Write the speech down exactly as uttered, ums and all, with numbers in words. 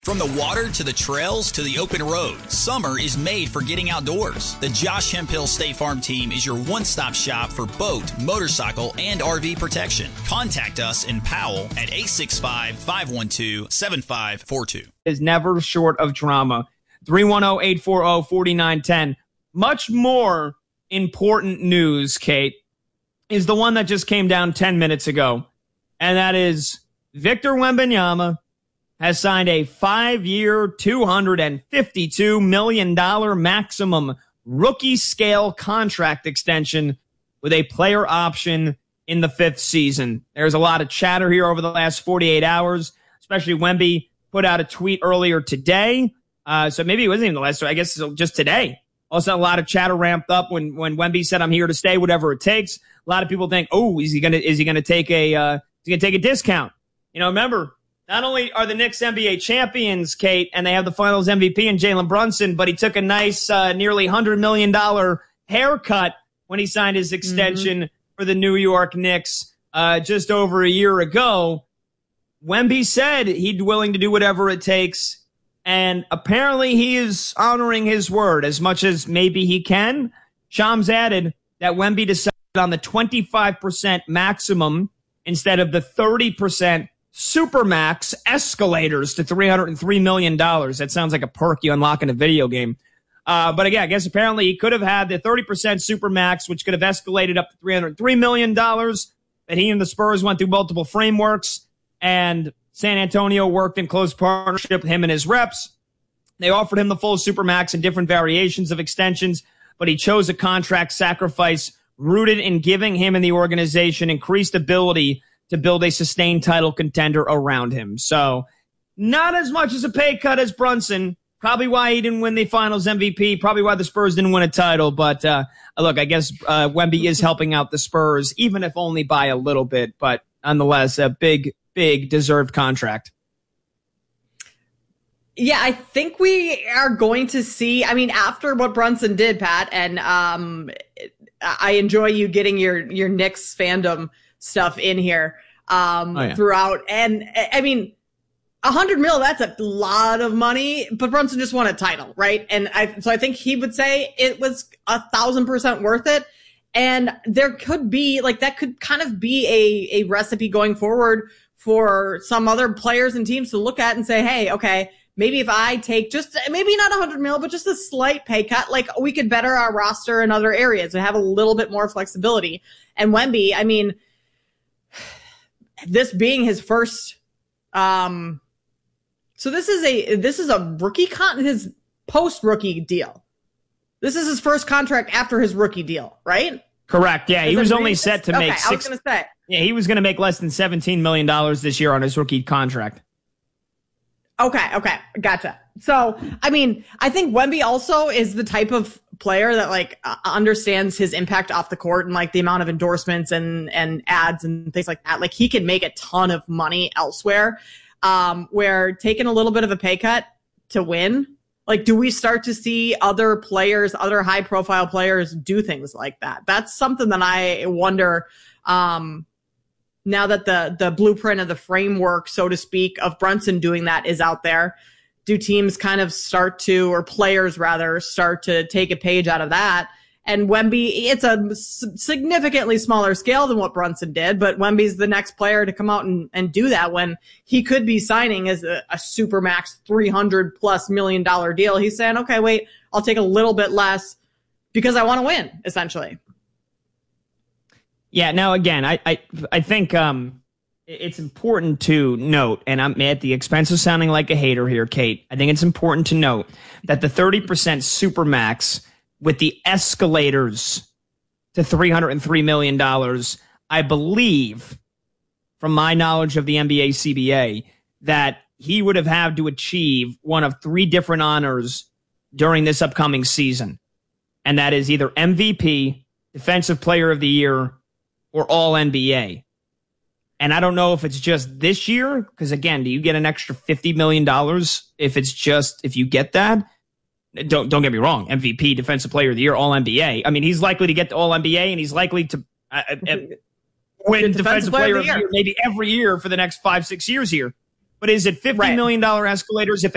From the water to the trails to the open road, summer is made for getting outdoors. The Josh Hemphill State Farm team is your one-stop shop for boat, motorcycle, and R V protection. Contact us in Powell at eight six five, five one two, seven five four two. Is never short of drama. three one zero, eight four zero, four nine one zero. Much more important news, Kate, is the one that just came down ten minutes ago, and that is Victor Wembanyama has signed a five-year, two hundred fifty-two million dollars maximum rookie-scale contract extension with a player option in the fifth season. There's a lot of chatter here over the last forty-eight hours, especially Wemby put out a tweet earlier today. Uh, so maybe it wasn't even the last, I guess just today. Also, a lot of chatter ramped up when, when Wemby said, I'm here to stay, whatever it takes. A lot of people think, oh, is he going to, is he going to take a, uh, is he going to take a discount? You know, remember, not only are the Knicks N B A champions, Kate, and they have the finals M V P in Jalen Brunson, but he took a nice, uh, nearly one hundred million dollars haircut when he signed his extension mm-hmm. for the New York Knicks, uh, just over a year ago. Wemby said he'd willing to do whatever it takes. And apparently he is honoring his word as much as maybe he can. Shams added that Wemby decided on the twenty-five percent maximum instead of the thirty percent Supermax escalators to three hundred three million dollars. That sounds like a perk you unlock in a video game. Uh, but again, I guess apparently he could have had the thirty percent Supermax, which could have escalated up to three hundred three million dollars. That he and the Spurs went through multiple frameworks, and San Antonio worked in close partnership with him and his reps. They offered him the full Supermax and different variations of extensions, but he chose a contract sacrifice rooted in giving him and the organization increased ability to build a sustained title contender around him. So not as much as a pay cut as Brunson. Probably why he didn't win the finals M V P. Probably why the Spurs didn't win a title. But uh, look, I guess uh, Wemby is helping out the Spurs, even if only by a little bit. But nonetheless, a big, big deserved contract. Yeah, I think we are going to see, I mean, after what Brunson did, Pat, and um, I enjoy you getting your, your Knicks fandom stuff in here um, oh, yeah. throughout. And I mean, a hundred mil, that's a lot of money, but Brunson just won a title, right? And I, so I think he would say it was a thousand percent worth it. And there could be like, that could kind of be a, a recipe going forward for some other players and teams to look at and say, hey, okay, maybe if I take just, maybe not a hundred mil, but just a slight pay cut, like we could better our roster in other areas and have a little bit more flexibility. And Wemby, I mean, this being his first, um, so this is a, this is a rookie con, his post rookie deal. This is his first contract after his rookie deal, right? Correct. Yeah. He was only set to make okay, six. I was going to say. Yeah. He was going to make less than seventeen million dollars this year on his rookie contract. Okay. Okay. Gotcha. So, I mean, I think Wemby also is the type of player that like uh, understands his impact off the court and like the amount of endorsements and, and ads and things like that. Like he can make a ton of money elsewhere, um, where taking a little bit of a pay cut to win, like, do we start to see other players, other high profile players do things like that? That's something that I wonder, um, now that the, the blueprint of the framework, so to speak, of Brunson doing that is out there. Do teams kind of start to, or players rather, start to take a page out of that? And Wemby, it's a significantly smaller scale than what Brunson did, but Wemby's the next player to come out and, and do that when he could be signing as a, a supermax three hundred plus million dollar deal. He's saying, okay, wait, I'll take a little bit less because I want to win, essentially. Yeah, now again, I, I, I think, um, it's important to note, and I'm at the expense of sounding like a hater here, Kate. I think it's important to note that the thirty percent Supermax with the escalators to three hundred three million dollars, I believe, from my knowledge of the N B A C B A, that he would have had to achieve one of three different honors during this upcoming season. And that is either M V P, Defensive Player of the Year, or All N B A. And I don't know if it's just this year, because again, do you get an extra fifty million dollars if it's just, if you get that? Don't don't get me wrong, M V P, Defensive Player of the Year, All N B A. I mean, he's likely to get to All N B A, and he's likely to uh, uh, win Defensive, defensive Player of the Year maybe every year for the next five, six years here. But is it fifty million dollars escalators if